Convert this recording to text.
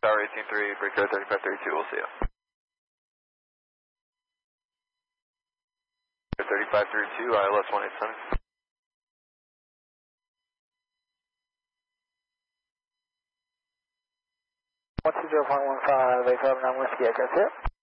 Tower 18-3, Breaker 3532, we'll see you. 3532, ILS 187. 120.15, 859 Whiskey, that's it.